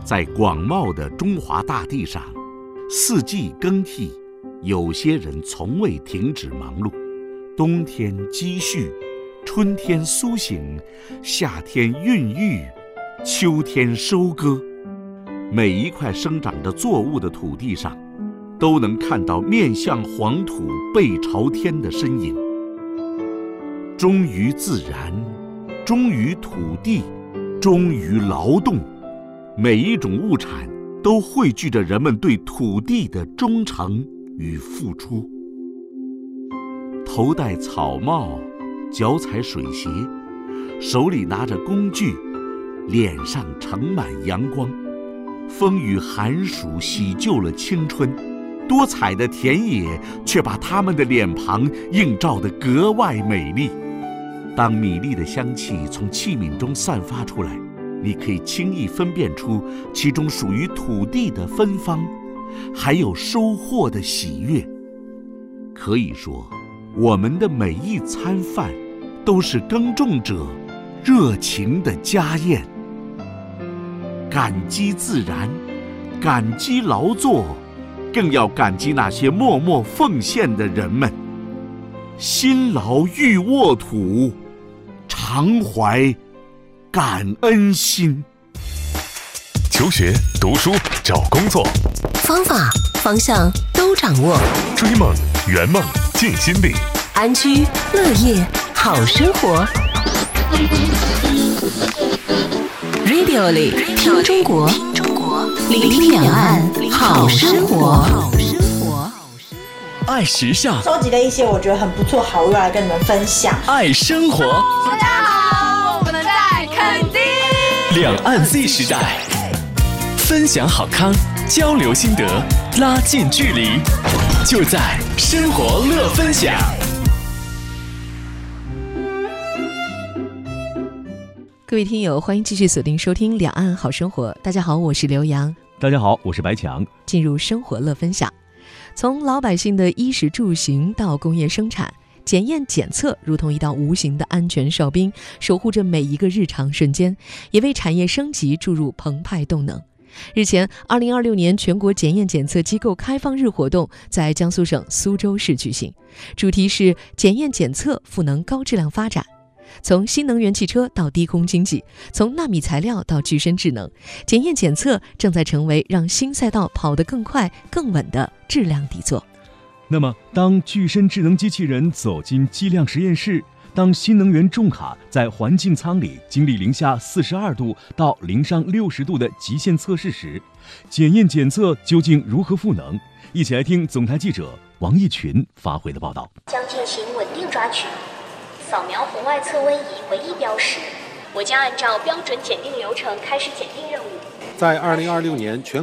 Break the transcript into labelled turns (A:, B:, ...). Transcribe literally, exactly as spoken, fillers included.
A: 在广袤的中华大地上，四季更替，有些人从未停止忙碌。冬天积蓄，春天苏醒，夏天孕育，秋天收割。每一块生长着作物的土地上，都能看到面向黄土背朝天的身影。忠于自然，忠于土地，忠于劳动，每一种物产都汇聚着人们对土地的忠诚与付出。头戴草帽，脚踩水鞋，手里拿着工具，脸上盛满阳光。风雨寒暑洗旧了青春，多彩的田野却把他们的脸庞映照得格外美丽。当米粒的香气从器皿中散发出来，你可以轻易分辨出其中属于土地的芬芳，还有收获的喜悦。可以说，我们的每一餐饭都是耕种者热情的家宴。感激自然，感激劳作，更要感激那些默默奉献的人们。辛劳欲沃土，常怀感恩心。
B: 求学、读书、找工作，
C: 方法、方向都掌握。
B: 追梦、圆梦、尽心力，
C: 安居乐业，好生活。Radio 里听中国，聆听两岸好生活。
D: 爱时尚，
E: 收集了一些我觉得很不错好物来跟你们分享。
D: 爱生活，
F: 大家好，我们在垦丁。
D: 两岸 Z 时代，分享好康，交流心得，拉近距离，就在生活乐分享。
G: 各位听友，欢迎继续锁定收听两岸好生活。大家好，我是刘洋。
H: 大家好，我是白强。
G: 进入生活乐分享，从老百姓的衣食住行到工业生产，检验检测如同一道无形的安全哨兵，守护着每一个日常瞬间，也为产业升级注入澎湃动能。日前，二零二六年全国检验检测机构开放日活动在江苏省苏州市举行，主题是检验检测赋能高质量发展。从新能源汽车到低空经济，从纳米材料到具身智能，检验检测正在成为让新赛道跑得更快更稳的质量底座。
H: 那么当具身智能机器人走进计量实验室，当新能源重卡在环境舱里经历零下四十二度到零上六十度的极限测试时，检验检测究竟如何赋能？一起来听总台记者王义群发回的报道。
I: 将进行稳定抓取，扫描红外测温仪为一标识，我将按照标准检定流程开始检定任务。
J: 在二零二六年全